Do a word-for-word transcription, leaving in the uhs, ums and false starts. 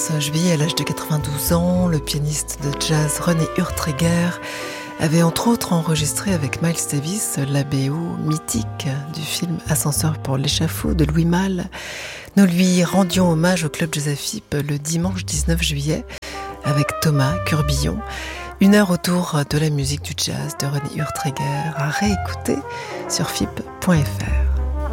quinze juillet, à l'âge de quatre-vingt-douze ans, le pianiste de jazz René Urtreger avait entre autres enregistré avec Miles Davis la B O mythique du film Ascenseur pour l'échafaud de Louis Malle. Nous lui rendions hommage au Club Jazz à F I P le dimanche dix-neuf juillet avec Thomas Curbillon. Une heure autour de la musique du jazz de René Urtreger à réécouter sur F I P point F R.